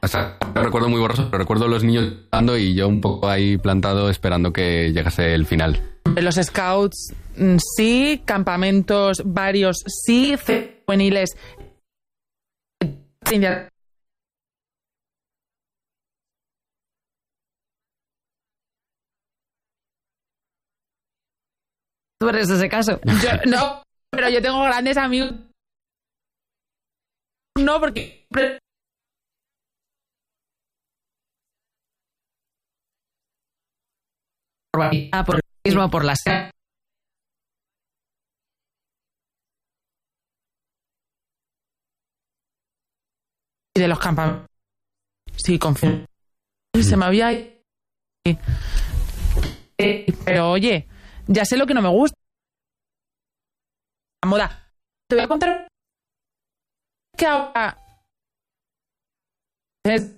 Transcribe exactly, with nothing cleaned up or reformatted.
O sea, no recuerdo muy borroso, pero recuerdo los niños cantando y yo un poco ahí plantado esperando que llegase el final. Los scouts, sí. Campamentos varios, sí. Juveniles. Tú eres ese caso. Yo, no, pero yo tengo grandes amigos. No, porque... Ah, por el mismo, por las... Y de los campamentos. Sí, confío. Y se me había... Eh, pero oye, ya sé lo que no me gusta. La moda. Te voy a contar que ahora... Es...